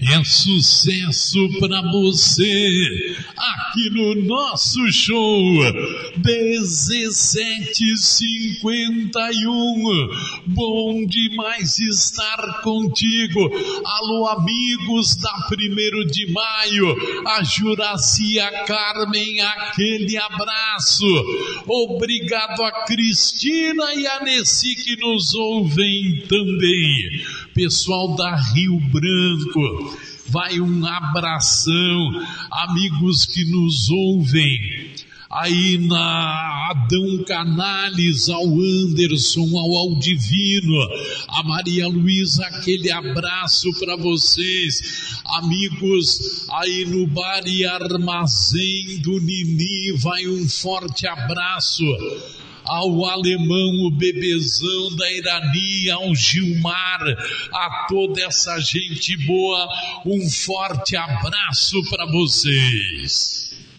É sucesso pra você aqui no nosso show 17h51. Bom demais estar contigo. Alô, amigos da 1º de maio, a Juraci, a Carmen, aquele abraço. Obrigado a Cristina e a Nessi que nos ouvem também. Pessoal da Rio Branco, vai um abração, amigos que nos ouvem aí na Adão Canales, ao Anderson, ao Aldivino, a Maria Luísa, aquele abraço para vocês, amigos aí no Bar e Armazém do Nini, vai um forte abraço. Ao Alemão, o Bebezão da Irani, ao Gilmar, a toda essa gente boa, um forte abraço para vocês.